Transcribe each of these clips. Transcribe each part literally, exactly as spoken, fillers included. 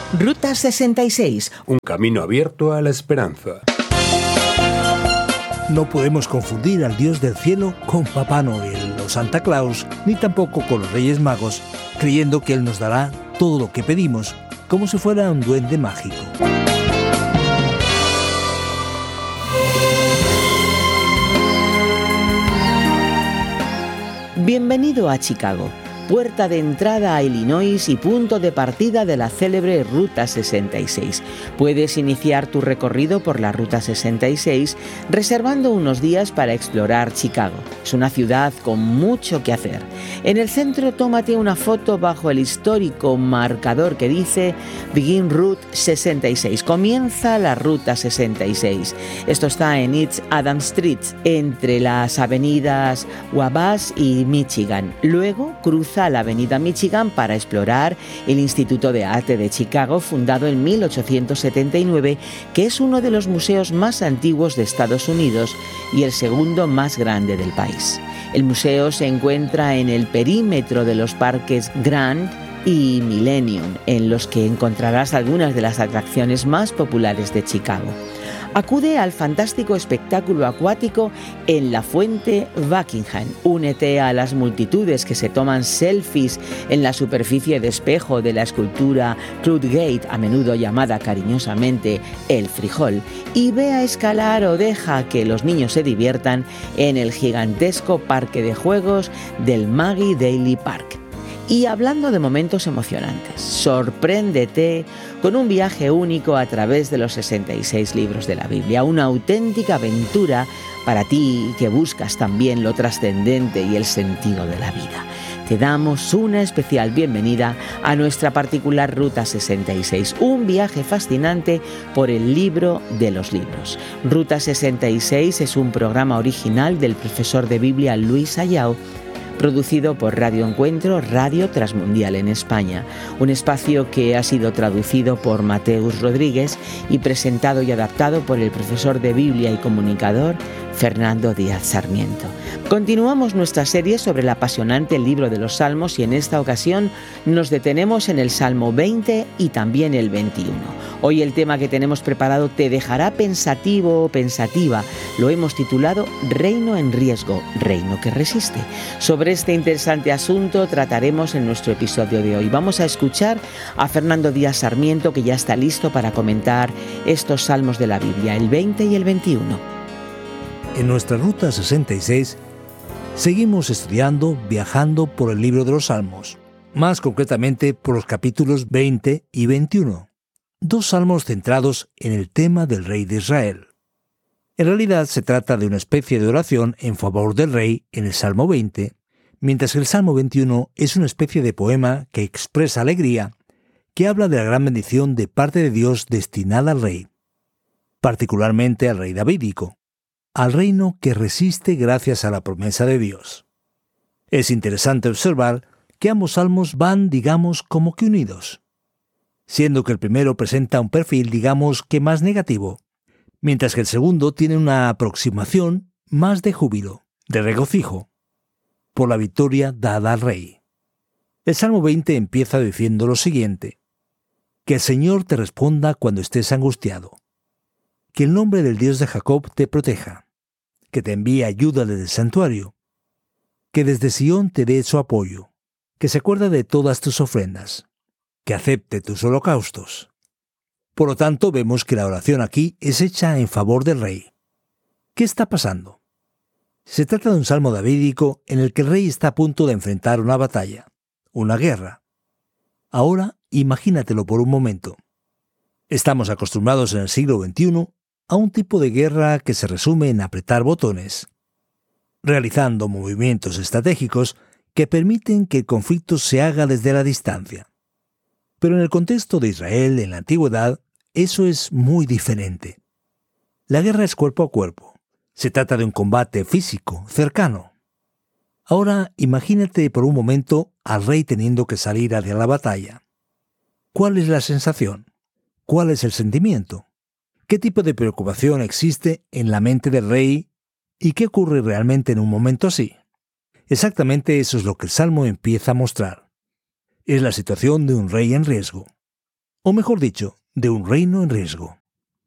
Ruta sesenta y seis. Un camino abierto a la esperanza. No podemos confundir al Dios del cielo con Papá Noel o Santa Claus, ni tampoco con los Reyes Magos, creyendo que Él nos dará todo lo que pedimos, como si fuera un duende mágico. Bienvenido a Chicago, puerta de entrada a Illinois y punto de partida de la célebre Ruta sesenta y seis. Puedes iniciar tu recorrido por la Ruta sesenta y seis reservando unos días para explorar Chicago. Es una ciudad con mucho que hacer. En el centro, tómate una foto bajo el histórico marcador que dice Begin Route sesenta y seis. Comienza la Ruta sesenta y seis. Esto está en East Adam Street, entre las avenidas Wabash y Michigan. Luego cruza a la avenida Michigan para explorar el Instituto de Arte de Chicago, fundado en mil ochocientos setenta y nueve, que es uno de los museos más antiguos de Estados Unidos y el segundo más grande del país. El museo se encuentra en el perímetro de los parques Grand y Millennium, en los que encontrarás algunas de las atracciones más populares de Chicago. Acude al fantástico espectáculo acuático en la Fuente Buckingham. Únete a las multitudes que se toman selfies en la superficie de espejo de la escultura Cloudgate, a menudo llamada cariñosamente el frijol, y ve a escalar o deja que los niños se diviertan en el gigantesco parque de juegos del Maggie Daly Park. Y hablando de momentos emocionantes, sorpréndete con un viaje único a través de los sesenta y seis libros de la Biblia, una auténtica aventura para ti que buscas también lo trascendente y el sentido de la vida. Te damos una especial bienvenida a nuestra particular Ruta sesenta y seis, un viaje fascinante por el libro de los libros. Ruta sesenta y seis es un programa original del profesor de Biblia Luis Ayao, producido por Radio Encuentro, Radio Transmundial en España, un espacio que ha sido traducido por Mateus Rodríguez y presentado y adaptado por el profesor de Biblia y comunicador Fernando Díaz Sarmiento. Continuamos nuestra serie sobre el apasionante libro de los Salmos y en esta ocasión nos detenemos en el Salmo veinte y también el veintiuno. Hoy el tema que tenemos preparado te dejará pensativo o pensativa. Lo hemos titulado Reino en riesgo, reino que resiste. Sobre este interesante asunto trataremos en nuestro episodio de hoy. Vamos a escuchar a Fernando Díaz Sarmiento, que ya está listo para comentar estos salmos de la Biblia, el veinte y el veintiuno. En nuestra Ruta sesenta y seis seguimos estudiando, viajando por el libro de los Salmos, más concretamente por los capítulos veinte y veintiuno, dos salmos centrados en el tema del rey de Israel. En realidad se trata de una especie de oración en favor del rey en el Salmo veinte, mientras que el Salmo veintiuno es una especie de poema que expresa alegría, que habla de la gran bendición de parte de Dios destinada al rey, particularmente al rey davídico, al reino que resiste gracias a la promesa de Dios. Es interesante observar que ambos salmos van, digamos, como que unidos, siendo que el primero presenta un perfil, digamos, que más negativo, mientras que el segundo tiene una aproximación más de júbilo, de regocijo, por la victoria dada al rey. El Salmo veinte empieza diciendo lo siguiente: que el Señor te responda cuando estés angustiado, que el nombre del Dios de Jacob te proteja, que te envíe ayuda desde el santuario, que desde Sión te dé su apoyo, que se acuerda de todas tus ofrendas, que acepte tus holocaustos. Por lo tanto, vemos que la oración aquí es hecha en favor del rey. ¿Qué está pasando? Se trata de un salmo davídico en el que el rey está a punto de enfrentar una batalla, una guerra. Ahora, imagínatelo por un momento. Estamos acostumbrados en el siglo veintiuno a un tipo de guerra que se resume en apretar botones, realizando movimientos estratégicos que permiten que el conflicto se haga desde la distancia. Pero en el contexto de Israel en la antigüedad, eso es muy diferente. La guerra es cuerpo a cuerpo. Se trata de un combate físico, cercano. Ahora imagínate por un momento al rey teniendo que salir hacia la batalla. ¿Cuál es la sensación? ¿Cuál es el sentimiento? ¿Qué tipo de preocupación existe en la mente del rey? ¿Y qué ocurre realmente en un momento así? Exactamente eso es lo que el Salmo empieza a mostrar. Es la situación de un rey en riesgo. o mejor dicho, de un reino en riesgo.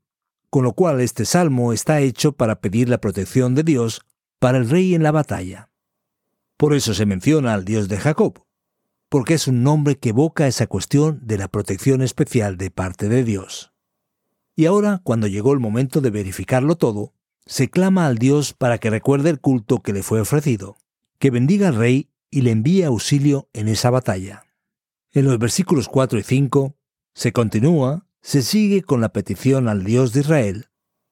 Con lo cual este salmo está hecho para pedir la protección de Dios para el rey en la batalla. Por eso se menciona al Dios de Jacob, porque es un nombre que evoca esa cuestión de la protección especial de parte de Dios. Y ahora, cuando llegó el momento de verificarlo todo, se clama al Dios para que recuerde el culto que le fue ofrecido, que bendiga al rey y le envíe auxilio en esa batalla. En los versículos cuatro y cinco se continúa, se sigue con la petición al Dios de Israel,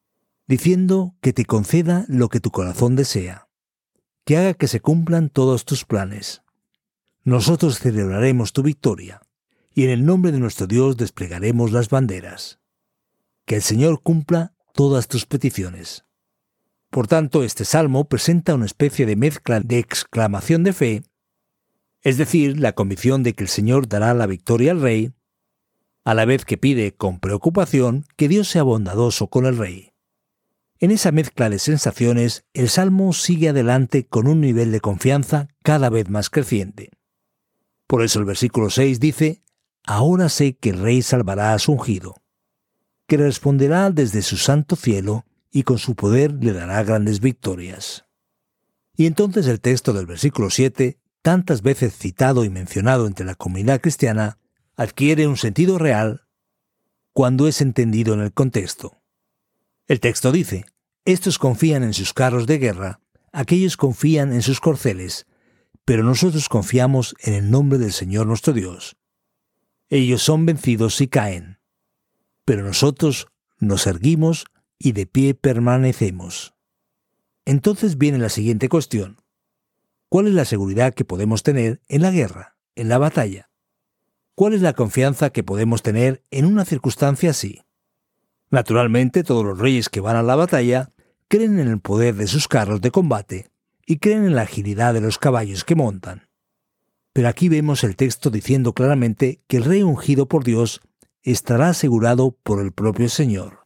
diciendo que te conceda lo que tu corazón desea, que haga que se cumplan todos tus planes. Nosotros celebraremos tu victoria, y en el nombre de nuestro Dios desplegaremos las banderas. Que el Señor cumpla todas tus peticiones. Por tanto, este salmo presenta una especie de mezcla de exclamación de fe, es decir, la convicción de que el Señor dará la victoria al rey, a la vez que pide con preocupación que Dios sea bondadoso con el rey. En esa mezcla de sensaciones, el salmo sigue adelante con un nivel de confianza cada vez más creciente. Por eso el versículo seis dice: «Ahora sé que el rey salvará a su ungido, que responderá desde su santo cielo y con su poder le dará grandes victorias». Y entonces el texto del versículo siete, tantas veces citado y mencionado entre la comunidad cristiana, adquiere un sentido real cuando es entendido en el contexto. El texto dice: «Estos confían en sus carros de guerra, aquellos confían en sus corceles, pero nosotros confiamos en el nombre del Señor nuestro Dios. Ellos son vencidos y caen, pero nosotros nos erguimos y de pie permanecemos». Entonces viene la siguiente cuestión: ¿cuál es la seguridad que podemos tener en la guerra, en la batalla? ¿Cuál es la confianza que podemos tener en una circunstancia así? Naturalmente, todos los reyes que van a la batalla creen en el poder de sus carros de combate y creen en la agilidad de los caballos que montan. Pero aquí vemos el texto diciendo claramente que el rey ungido por Dios estará asegurado por el propio Señor.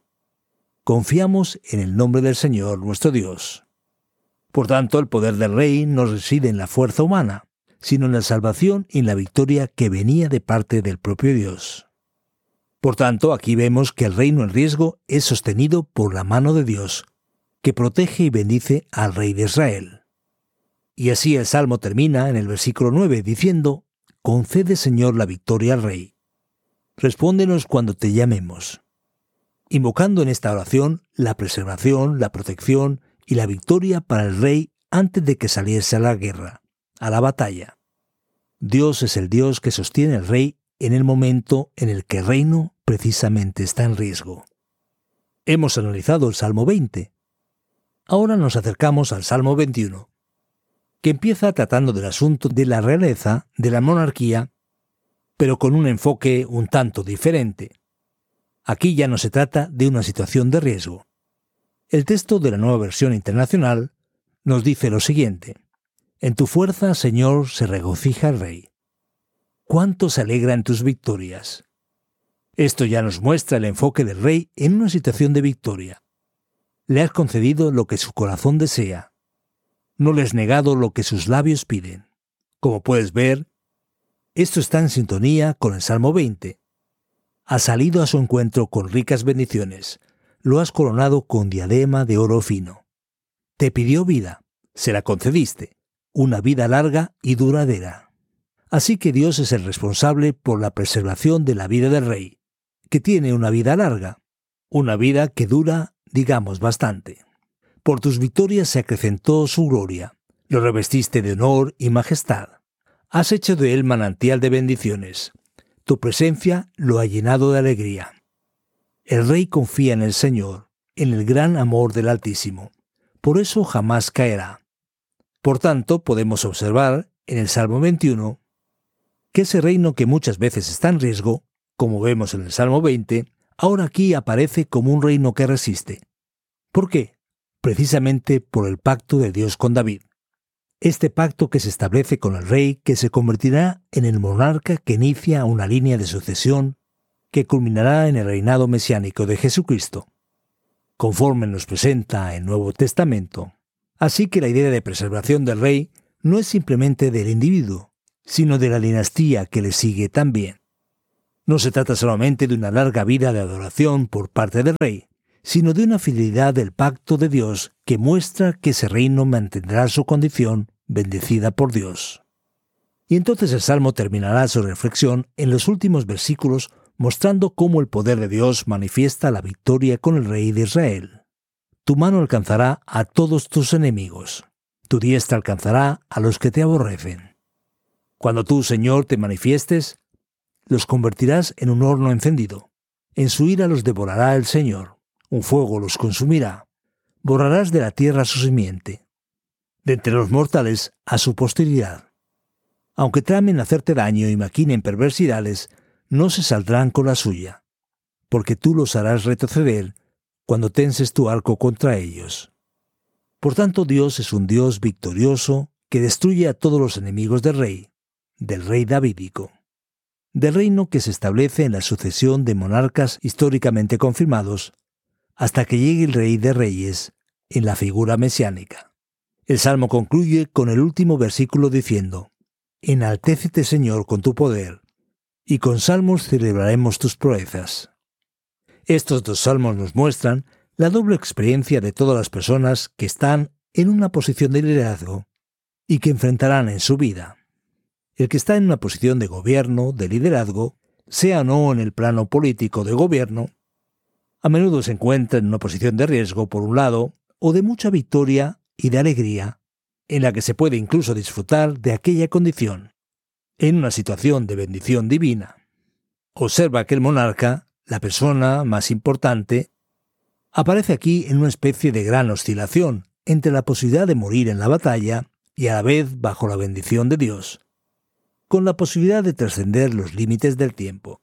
Confiamos en el nombre del Señor nuestro Dios. Por tanto, el poder del rey no reside en la fuerza humana, sino en la salvación y en la victoria que venía de parte del propio Dios. Por tanto, aquí vemos que el reino en riesgo es sostenido por la mano de Dios, que protege y bendice al rey de Israel. Y así el salmo termina en el versículo nueve diciendo: «Concede, Señor, la victoria al rey. Respóndenos cuando te llamemos», invocando en esta oración la preservación, la protección y la victoria para el rey antes de que saliese a la guerra, a la batalla. Dios es el Dios que sostiene al rey en el momento en el que el reino precisamente está en riesgo. Hemos analizado el Salmo veinte. Ahora nos acercamos al Salmo veintiuno, que empieza tratando del asunto de la realeza, de la monarquía, pero con un enfoque un tanto diferente. Aquí ya no se trata de una situación de riesgo. El texto de la Nueva Versión Internacional nos dice lo siguiente: «En tu fuerza, Señor, se regocija el rey. ¿Cuánto se alegra en tus victorias?». Esto ya nos muestra el enfoque del rey en una situación de victoria. Le has concedido lo que su corazón desea. No le has negado lo que sus labios piden. Como puedes ver, esto está en sintonía con el Salmo veinte. Has salido a su encuentro con ricas bendiciones. Lo has coronado con diadema de oro fino. Te pidió vida, se la concediste, una vida larga y duradera. Así que Dios es el responsable por la preservación de la vida del rey, que tiene una vida larga, una vida que dura, digamos, bastante. Por tus victorias se acrecentó su gloria, lo revestiste de honor y majestad. Has hecho de él manantial de bendiciones. Tu presencia lo ha llenado de alegría. El rey confía en el Señor, en el gran amor del Altísimo. Por eso jamás caerá. Por tanto, podemos observar en el Salmo veintiuno que ese reino que muchas veces está en riesgo, como vemos en el Salmo veinte, ahora aquí aparece como un reino que resiste. ¿Por qué? Precisamente por el pacto de Dios con David. Este pacto que se establece con el rey que se convertirá en el monarca que inicia una línea de sucesión que culminará en el reinado mesiánico de Jesucristo, conforme nos presenta el Nuevo Testamento. Así que la idea de preservación del rey no es simplemente del individuo, sino de la dinastía que le sigue también. No se trata solamente de una larga vida de adoración por parte del rey, sino de una fidelidad del pacto de Dios que muestra que ese reino mantendrá su condición bendecida por Dios. Y entonces el Salmo terminará su reflexión en los últimos versículos mostrando cómo el poder de Dios manifiesta la victoria con el rey de Israel. Tu mano alcanzará a todos tus enemigos. Tu diestra alcanzará a los que te aborrecen. Cuando tú, Señor, te manifiestes, los convertirás en un horno encendido. En su ira los devorará el Señor. Un fuego los consumirá. Borrarás de la tierra su simiente. De entre los mortales a su posteridad. Aunque tramen hacerte daño y maquinen perversidades, no se saldrán con la suya, porque tú los harás retroceder cuando tenses tu arco contra ellos. Por tanto, Dios es un Dios victorioso que destruye a todos los enemigos del rey, del rey davídico, del reino que se establece en la sucesión de monarcas históricamente confirmados, hasta que llegue el Rey de Reyes en la figura mesiánica. El Salmo concluye con el último versículo diciendo: Enaltécete, Señor, con tu poder, y con salmos celebraremos tus proezas. Estos dos salmos nos muestran la doble experiencia de todas las personas que están en una posición de liderazgo y que enfrentarán en su vida. El que está en una posición de gobierno, de liderazgo, sea o no en el plano político de gobierno, a menudo se encuentra en una posición de riesgo, por un lado, o de mucha victoria y de alegría, en la que se puede incluso disfrutar de aquella condición, en una situación de bendición divina. Observa que el monarca, la persona más importante, aparece aquí en una especie de gran oscilación entre la posibilidad de morir en la batalla y a la vez bajo la bendición de Dios, con la posibilidad de trascender los límites del tiempo.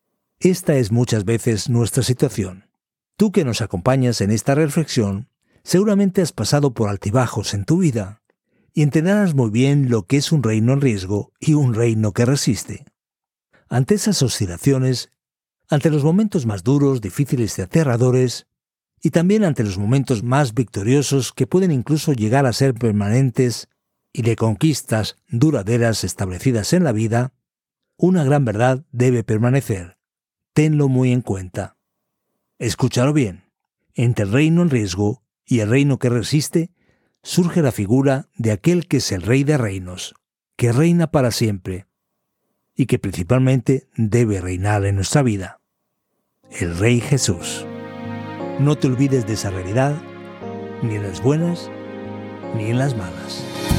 Esta es muchas veces nuestra situación. Tú que nos acompañas en esta reflexión, seguramente has pasado por altibajos en tu vida y entenderás muy bien lo que es un reino en riesgo y un reino que resiste. Ante esas oscilaciones, ante los momentos más duros, difíciles y aterradores, y también ante los momentos más victoriosos que pueden incluso llegar a ser permanentes y de conquistas duraderas establecidas en la vida, una gran verdad debe permanecer. Tenlo muy en cuenta. Escúchalo bien. Entre el reino en riesgo y el reino que resiste, surge la figura de aquel que es el Rey de Reinos, que reina para siempre, y que principalmente debe reinar en nuestra vida. El Rey Jesús. No te olvides de esa realidad, ni en las buenas, ni en las malas.